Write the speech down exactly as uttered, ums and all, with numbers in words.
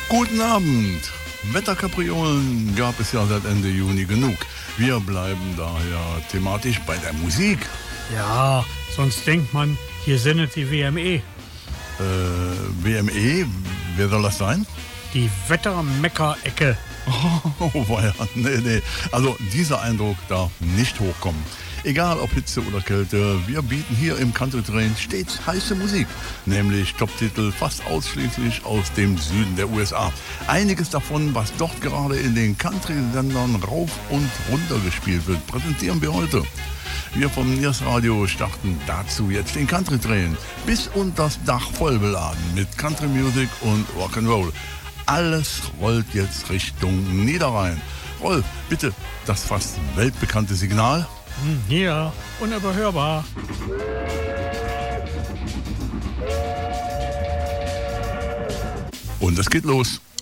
Guten Abend. Wetterkapriolen gab es ja seit Ende Juni genug. Wir bleiben daher thematisch bei der Musik. Ja, sonst denkt man, hier sendet die W M E. Äh, W M E? Wer soll das sein? Die Wettermecker-Ecke. Oh, weia, nee, nee. Also dieser Eindruck darf nicht hochkommen. Egal ob Hitze oder Kälte, wir bieten hier im Country Train stets heiße Musik. Nämlich Top-Titel fast ausschließlich aus dem Süden der U S A. Einiges davon, was dort gerade in den Country-Sendern rauf und runter gespielt wird, präsentieren wir heute. Wir vom Niers Radio starten dazu jetzt den Country Train. Bis unters Dach voll beladen mit Country Music und Rock'n'Roll. Alles rollt jetzt Richtung Niederrhein. Rolf, bitte das fast weltbekannte Signal. Hier, unüberhörbar. Und es geht los.